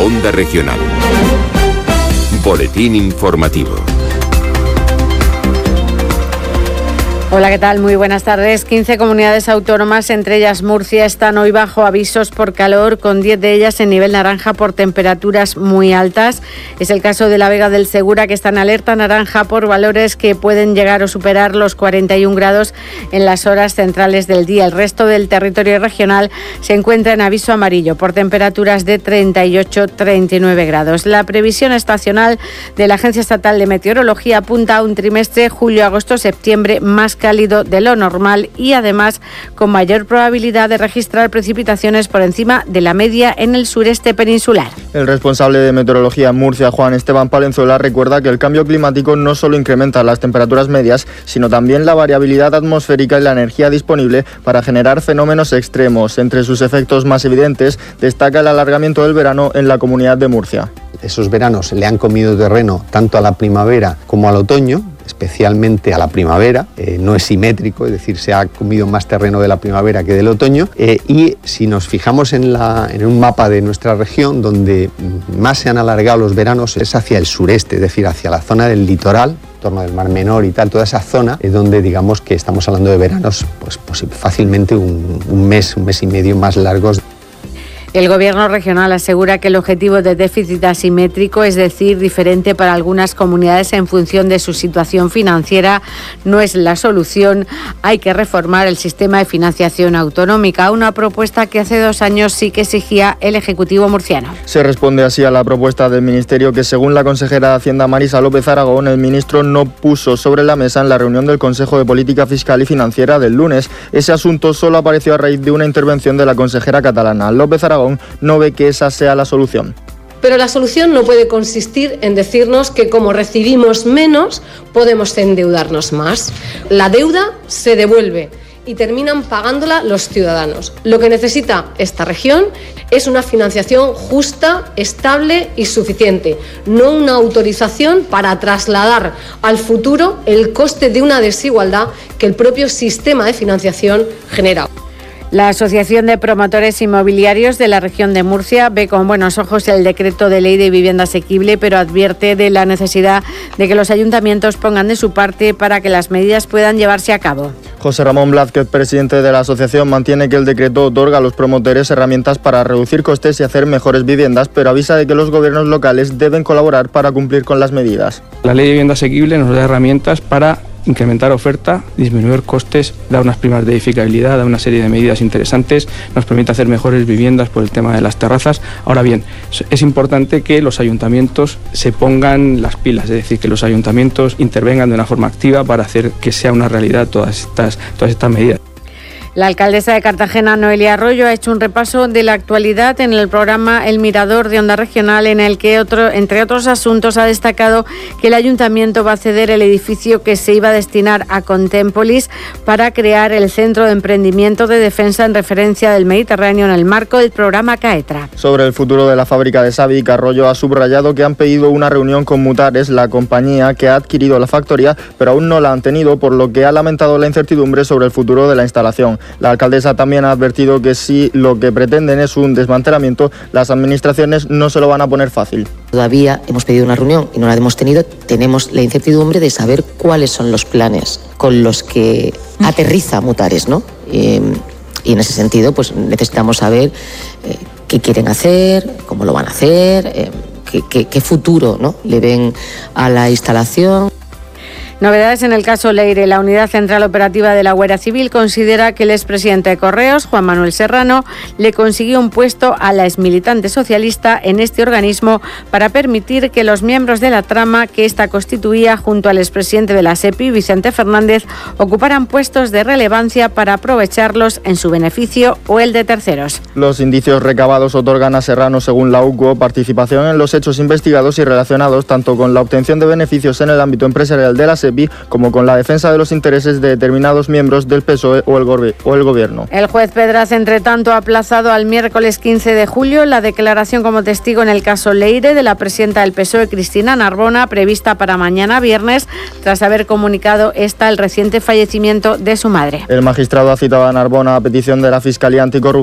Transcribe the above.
Onda Regional. Boletín informativo. Hola, ¿qué tal? Muy buenas tardes. 15 comunidades autónomas, entre ellas Murcia, están hoy bajo avisos por calor, con 10 de ellas en nivel naranja por temperaturas muy altas. Es el caso de la Vega del Segura, que está en alerta naranja por valores que pueden llegar o superar los 41 grados en las horas centrales del día. El resto del territorio regional se encuentra en aviso amarillo por temperaturas de 38-39 grados. La previsión estacional de la Agencia Estatal de Meteorología apunta a un trimestre julio-agosto-septiembre más cálido de lo normal y además con mayor probabilidad de registrar precipitaciones por encima de la media en el sureste peninsular. El responsable de meteorología en Murcia, Juan Esteban Palenzuela, recuerda que el cambio climático no solo incrementa las temperaturas medias, sino también la variabilidad atmosférica y la energía disponible para generar fenómenos extremos. Entre sus efectos más evidentes destaca el alargamiento del verano en la Comunidad de Murcia. Esos veranos le han comido terreno tanto a la primavera como al otoño, especialmente a la primavera. No es simétrico, es decir, se ha comido más terreno de la primavera que del otoño, y si nos fijamos en un mapa de nuestra región, donde más se han alargado los veranos es hacia el sureste, es decir, hacia la zona del litoral, en torno del Mar Menor y tal, toda esa zona es donde digamos que estamos hablando de veranos pues fácilmente un mes y medio más largos. El Gobierno regional asegura que el objetivo de déficit asimétrico, es decir, diferente para algunas comunidades en función de su situación financiera, no es la solución. Hay que reformar el sistema de financiación autonómica, una propuesta que hace 2 años sí que exigía el Ejecutivo murciano. Se responde así a la propuesta del Ministerio que, según la consejera de Hacienda Marisa López Aragón, el ministro no puso sobre la mesa en la reunión del Consejo de Política Fiscal y Financiera del lunes. Ese asunto solo apareció a raíz de una intervención de la consejera catalana. López Aragón no ve que esa sea la solución. Pero la solución no puede consistir en decirnos que como recibimos menos, podemos endeudarnos más. La deuda se devuelve y terminan pagándola los ciudadanos. Lo que necesita esta región es una financiación justa, estable y suficiente, no una autorización para trasladar al futuro el coste de una desigualdad que el propio sistema de financiación genera. La Asociación de Promotores Inmobiliarios de la región de Murcia ve con buenos ojos el decreto de ley de vivienda asequible, pero advierte de la necesidad de que los ayuntamientos pongan de su parte para que las medidas puedan llevarse a cabo. José Ramón Blázquez, presidente de la asociación, mantiene que el decreto otorga a los promotores herramientas para reducir costes y hacer mejores viviendas, pero avisa de que los gobiernos locales deben colaborar para cumplir con las medidas. La ley de vivienda asequible nos da herramientas para incrementar oferta, disminuir costes, dar unas primas de edificabilidad, dar una serie de medidas interesantes, nos permite hacer mejores viviendas por el tema de las terrazas. Ahora bien, es importante que los ayuntamientos se pongan las pilas, es decir, que los ayuntamientos intervengan de una forma activa para hacer que sea una realidad todas estas medidas. La alcaldesa de Cartagena, Noelia Arroyo, ha hecho un repaso de la actualidad en el programa El Mirador de Onda Regional, en el que, entre otros asuntos, ha destacado que el ayuntamiento va a ceder el edificio que se iba a destinar a Contempolis para crear el Centro de Emprendimiento de Defensa en referencia del Mediterráneo en el marco del programa CAETRA. Sobre el futuro de la fábrica de Savic, Arroyo ha subrayado que han pedido una reunión con Mutares, la compañía que ha adquirido la factoría, pero aún no la han tenido, por lo que ha lamentado la incertidumbre sobre el futuro de la instalación. La alcaldesa también ha advertido que si lo que pretenden es un desmantelamiento, las administraciones no se lo van a poner fácil. Todavía hemos pedido una reunión y no la hemos tenido. Tenemos la incertidumbre de saber cuáles son los planes con los que aterriza Mutares, ¿no? Y en ese sentido, pues necesitamos saber qué quieren hacer, cómo lo van a hacer, qué futuro, ¿no?, le ven a la instalación. Novedades en el caso Leire. La Unidad Central Operativa de la Guardia Civil considera que el expresidente de Correos, Juan Manuel Serrano, le consiguió un puesto a la exmilitante socialista en este organismo para permitir que los miembros de la trama que ésta constituía junto al expresidente de la SEPI, Vicente Fernández, ocuparan puestos de relevancia para aprovecharlos en su beneficio o el de terceros. Los indicios recabados otorgan a Serrano, según la UCO, participación en los hechos investigados y relacionados tanto con la obtención de beneficios en el ámbito empresarial de la SEPI como con la defensa de los intereses de determinados miembros del PSOE o el Gobierno. El juez Pedraz, entre tanto, ha aplazado al miércoles 15 de julio la declaración como testigo en el caso Leire de la presidenta del PSOE, Cristina Narbona, prevista para mañana viernes, tras haber comunicado el reciente fallecimiento de su madre. El magistrado ha citado a Narbona a petición de la Fiscalía Anticorrupción